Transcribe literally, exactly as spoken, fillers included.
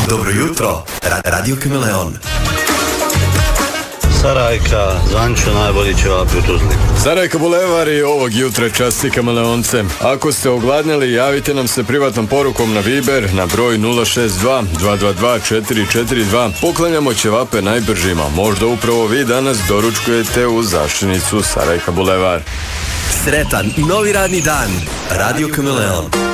Dobro jutro, Ra- Radio Kameleon. Sarajka, Zančo, najbolji ćevapi u Tuzli. Sarajka Bulevar i ovog jutra časti Kameleonce. Ako ste ogladnjeli, javite nam se privatnom porukom na Viber na broj nula šest dva dva dva dva četiri četiri dva. Poklanjamo ćevape najbržima. Možda upravo vi danas doručkujete u zaštinicu Sarajka Bulevar. Sretan novi radni dan, Radio Kameleon.